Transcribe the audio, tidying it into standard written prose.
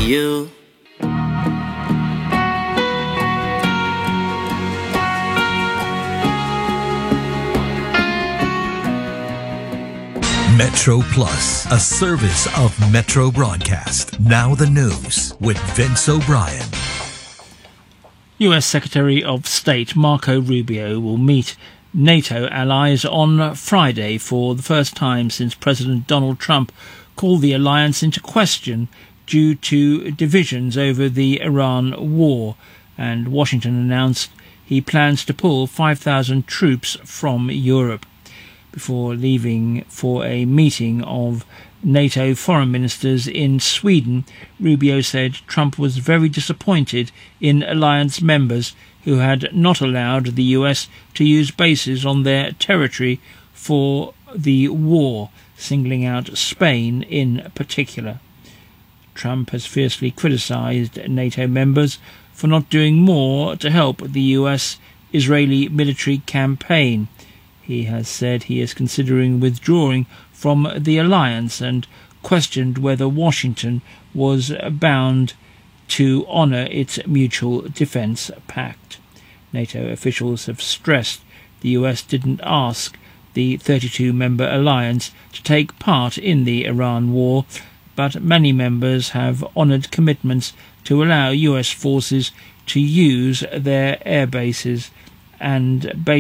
you. Metro Plus, a service of Metro Broadcast. Now the news with Vince O'Brien. US Secretary of State Marco Rubio will meet NATO allies on Friday for the first time since President Donald Trump called the alliance into question due to divisions over the Iran war, and Washington announced he plans to pull 5,000 troops from Europe. Before leaving for a meeting of NATO foreign ministers in Sweden, Rubio said Trump was very disappointed in alliance members who had not allowed the US to use bases on their territory for the war, singling out Spain in particular. Trump has fiercely criticised NATO members for not doing more to help the US-Israeli military campaign. He has said he is considering withdrawing from the alliance and questioned whether Washington was bound to honour its mutual defence pact. NATO officials have stressed the US didn't ask the 32-member alliance to take part in the Iran war, but many members have honoured commitments to allow US forces to use their air bases and